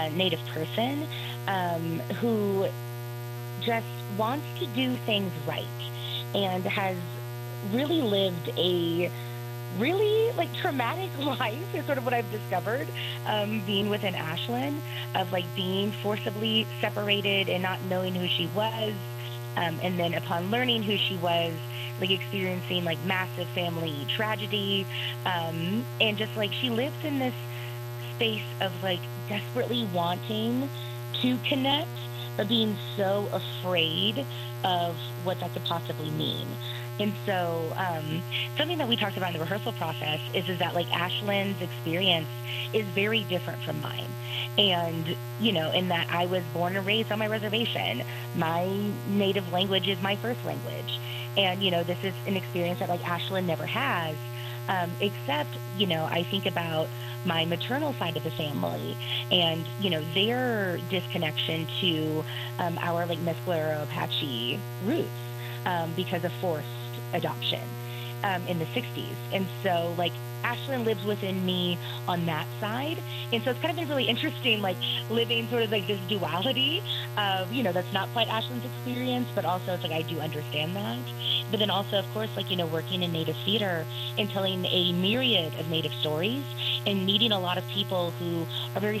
Native person who just wants to do things right and has really lived a really like traumatic life is sort of what I've discovered being within Ashland of like being forcibly separated and not knowing who she was. And then upon learning who she was, like experiencing like massive family tragedy. And just like she lives in this space of like desperately wanting to connect, but being so afraid of what that could possibly mean. And so, something that we talked about in the rehearsal process is that like Ashland's experience is very different from mine, and in that I was born and raised on my reservation. My native language is my first language, and this is an experience that like Ashland never has. Except, I think about my maternal side of the family and, their disconnection to our like Mescalero Apache roots because of forced adoption in the 60s. And so, like, Ashland lives within me on that side. And so it's kind of been really interesting, like, living sort of like this duality of, that's not quite Ashland's experience, but also it's like I do understand that. But then also, of course, like, working in Native theater and telling a myriad of Native stories and meeting a lot of people who are very